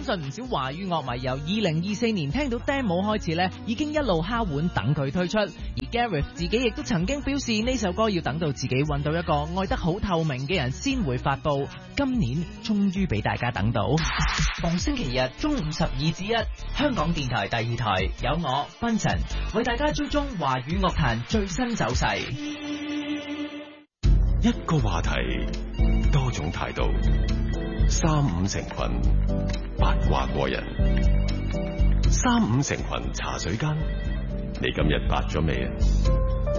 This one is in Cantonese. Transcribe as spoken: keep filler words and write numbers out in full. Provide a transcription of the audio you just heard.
信唔少華語樂迷由二零二四年聽到 demo 開始咧，已經一路敲碗等佢推出。而 Gareth 自己亦都曾經表示呢首歌要等到自己揾到一個愛得好透明嘅人先會發佈。今年終於俾大家等到。逢星期日中午十二至一，香港電台第二台有我芬晨為大家追蹤華語樂壇最新走勢。 一個話題，多種態度，三五成群，八卦過人。三五成群茶水間，你今日八咗未啊？